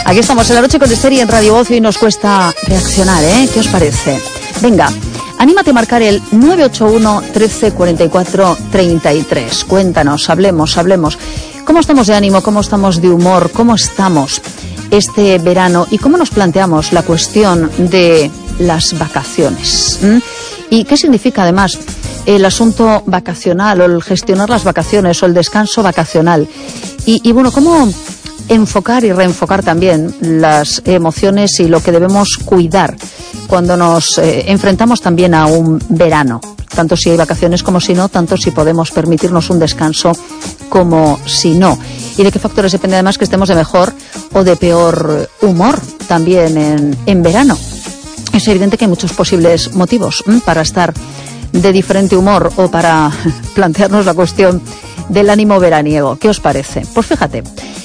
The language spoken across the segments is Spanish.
Aquí estamos en La Noche con Esther y en Radio Voz y hoy nos cuesta reaccionar, ¿eh? ¿Qué os parece? Venga, anímate a marcar el 981 13 44 33. Cuéntanos, hablemos. ¿Cómo estamos de ánimo? ¿Cómo estamos de humor? ¿Cómo estamos este verano? ¿Y cómo nos planteamos la cuestión de las vacaciones? ¿Y qué significa además el asunto vacacional o el gestionar las vacaciones o el descanso vacacional? Y bueno, ¿cómo enfocar y reenfocar también las emociones y lo que debemos cuidar cuando nos enfrentamos también a un verano? Tanto si hay vacaciones como si no, tanto si podemos permitirnos un descanso como si no. Y de qué factores depende además que estemos de mejor o de peor humor también en verano. Es evidente que hay muchos posibles motivos para estar de diferente humor o para plantearnos la cuestión del ánimo veraniego. ¿Qué os parece? Pues fíjate,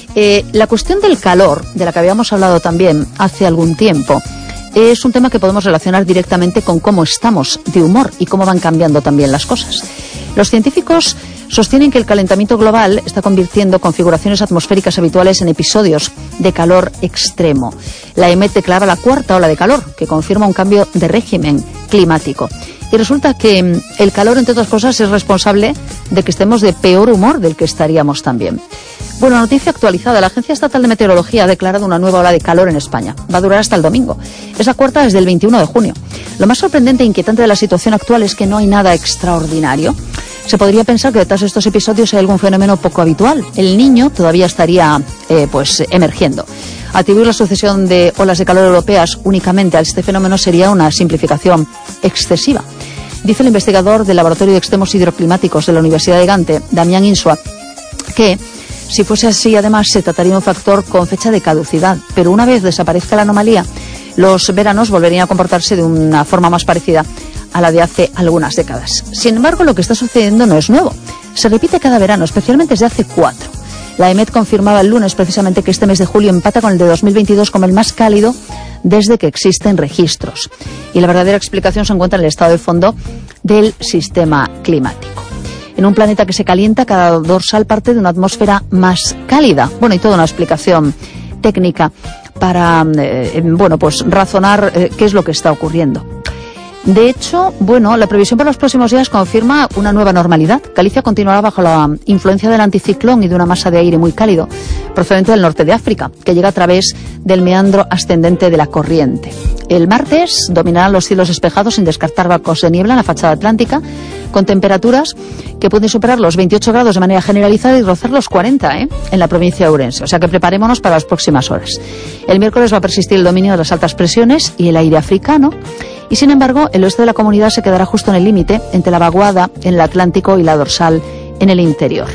la cuestión del calor, de la que habíamos hablado también hace algún tiempo, es un tema que podemos relacionar directamente con cómo estamos de humor y cómo van cambiando también las cosas. Los científicos sostienen que el calentamiento global está convirtiendo configuraciones atmosféricas habituales en episodios de calor extremo. La EMET declara la cuarta ola de calor, que confirma un cambio de régimen climático. Y resulta que el calor, entre otras cosas, es responsable de que estemos de peor humor del que estaríamos también. Bueno, noticia actualizada. La Agencia Estatal de Meteorología ha declarado una nueva ola de calor en España. Va a durar hasta el domingo. Es la cuarta desde el 21 de junio. Lo más sorprendente e inquietante de la situación actual es que no hay nada extraordinario. Se podría pensar que detrás de estos episodios hay algún fenómeno poco habitual. El Niño todavía estaría emergiendo. Atribuir la sucesión de olas de calor europeas únicamente a este fenómeno sería una simplificación excesiva. Dice el investigador del Laboratorio de Extremos Hidroclimáticos de la Universidad de Gante, Damián Insua, que si fuese así, además, se trataría de un factor con fecha de caducidad. Pero una vez desaparezca la anomalía, los veranos volverían a comportarse de una forma más parecida a la de hace algunas décadas. Sin embargo, lo que está sucediendo no es nuevo. Se repite cada verano, especialmente desde hace 4. La EMET confirmaba el lunes precisamente que este mes de julio empata con el de 2022 como el más cálido desde que existen registros. Y la verdadera explicación se encuentra en el estado de fondo del sistema climático. En un planeta que se calienta, cada dorsal parte de una atmósfera más cálida. Bueno, y toda una explicación técnica para razonar qué es lo que está ocurriendo. De hecho, la previsión para los próximos días confirma una nueva normalidad. Galicia continuará bajo la influencia del anticiclón y de una masa de aire muy cálido procedente del norte de África, que llega a través del meandro ascendente de la corriente. El martes dominarán los cielos despejados sin descartar bancos de niebla en la fachada atlántica, con temperaturas que pueden superar los 28 grados de manera generalizada y rozar los 40 en la provincia de Ourense. O sea que preparémonos para las próximas horas. El miércoles va a persistir el dominio de las altas presiones y el aire africano. Y sin embargo, el oeste de la comunidad se quedará justo en el límite entre la vaguada en el Atlántico y la dorsal en el interior.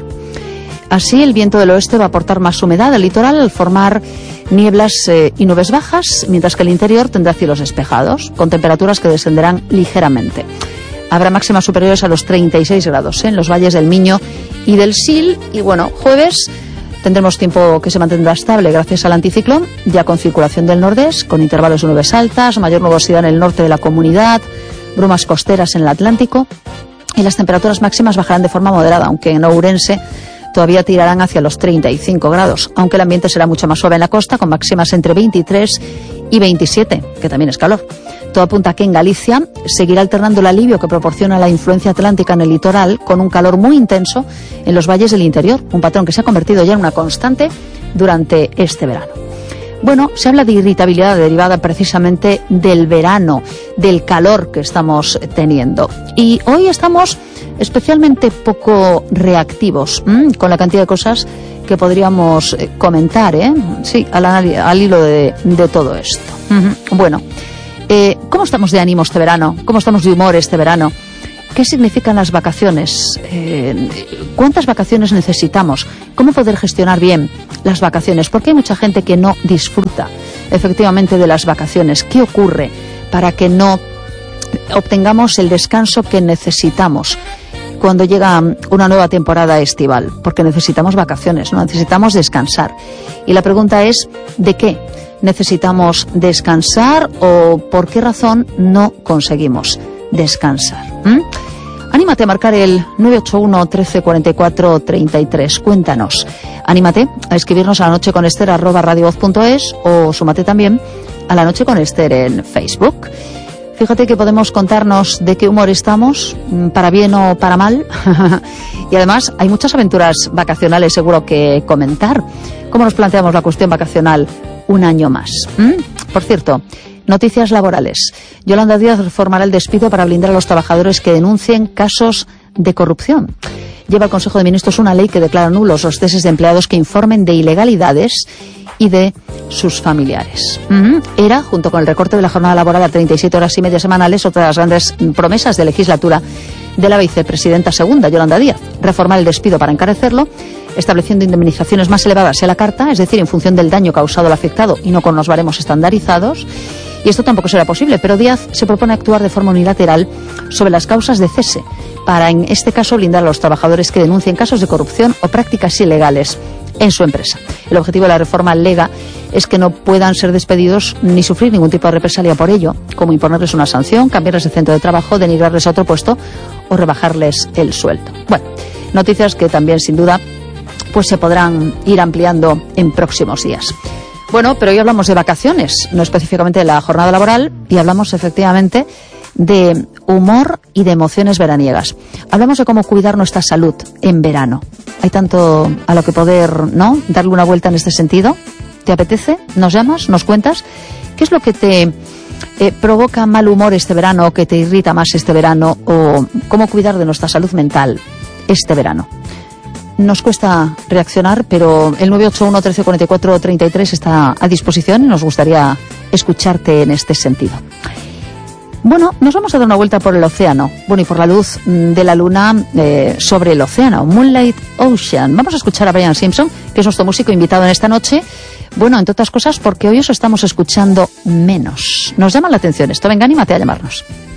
Así, el viento del oeste va a aportar más humedad al litoral al formar nieblas y nubes bajas, mientras que el interior tendrá cielos despejados, con temperaturas que descenderán ligeramente. Habrá máximas superiores a los 36 grados en los valles del Miño y del Sil. Y jueves tendremos tiempo que se mantendrá estable gracias al anticiclón, ya con circulación del nordeste, con intervalos de nubes altas, mayor nubosidad en el norte de la comunidad, brumas costeras en el Atlántico, y las temperaturas máximas bajarán de forma moderada, aunque en Ourense todavía tirarán hacia los 35 grados, aunque el ambiente será mucho más suave en la costa, con máximas entre 23 y 27, que también es calor. Todo apunta a que en Galicia seguirá alternando el alivio que proporciona la influencia atlántica en el litoral con un calor muy intenso en los valles del interior, un patrón que se ha convertido ya en una constante durante este verano. Bueno, se habla de irritabilidad derivada precisamente del verano, del calor que estamos teniendo. Y hoy estamos especialmente poco reactivos con la cantidad de cosas que podríamos comentar, sí, al hilo de todo esto. Bueno, ¿cómo estamos de ánimo este verano? ¿Cómo estamos de humor este verano? ¿Qué significan las vacaciones? ¿Cuántas vacaciones necesitamos? ¿Cómo poder gestionar bien las vacaciones? Porque hay mucha gente que no disfruta efectivamente de las vacaciones. ¿Qué ocurre para que no obtengamos el descanso que necesitamos cuando llega una nueva temporada estival? Porque necesitamos vacaciones, ¿no? Necesitamos descansar. Y la pregunta es, ¿de qué necesitamos descansar o por qué razón no conseguimos descansar? Anímate a marcar el 981 13 44 33. Cuéntanos. Anímate a escribirnos a lanocheconester@radiovoz.es o súmate también a La Noche con Ester en Facebook. Fíjate que podemos contarnos de qué humor estamos, para bien o para mal. Y además hay muchas aventuras vacacionales seguro que comentar. ¿Cómo nos planteamos la cuestión vacacional un año más? Por cierto, noticias laborales. Yolanda Díaz reformará el despido para blindar a los trabajadores que denuncien casos de corrupción. Lleva al Consejo de Ministros una ley que declara nulos los ceses de empleados que informen de ilegalidades y de sus familiares. Era, junto con el recorte de la jornada laboral a 37 horas y media semanales, otra de las grandes promesas de legislatura de la vicepresidenta segunda, Yolanda Díaz. Reformar el despido para encarecerlo, estableciendo indemnizaciones más elevadas a la carta, es decir, en función del daño causado al afectado y no con unos baremos estandarizados. Y esto tampoco será posible, pero Díaz se propone actuar de forma unilateral sobre las causas de cese, para en este caso blindar a los trabajadores que denuncien casos de corrupción o prácticas ilegales en su empresa. El objetivo de la reforma alega es que no puedan ser despedidos ni sufrir ningún tipo de represalia por ello, como imponerles una sanción, cambiarles de centro de trabajo, denigrarles a otro puesto o rebajarles el sueldo. Bueno, noticias que también sin duda pues se podrán ir ampliando en próximos días. Bueno, pero hoy hablamos de vacaciones, no específicamente de la jornada laboral, y hablamos efectivamente de humor y de emociones veraniegas. Hablamos de cómo cuidar nuestra salud en verano. Hay tanto a lo que poder, ¿no?, darle una vuelta en este sentido. ¿Te apetece? ¿Nos llamas? ¿Nos cuentas? ¿Qué es lo que te provoca mal humor este verano, o que te irrita más este verano, o cómo cuidar de nuestra salud mental este verano? Nos cuesta reaccionar, pero el 981 13 44 33 está a disposición y nos gustaría escucharte en este sentido. Bueno, nos vamos a dar una vuelta por el océano. Bueno, y por la luz de la luna sobre el océano. Moonlight Ocean. Vamos a escuchar a Brian Simpson, que es nuestro músico invitado en esta noche. Bueno, entre otras cosas, porque hoy os estamos escuchando menos. Nos llama la atención esto. Venga, anímate a llamarnos.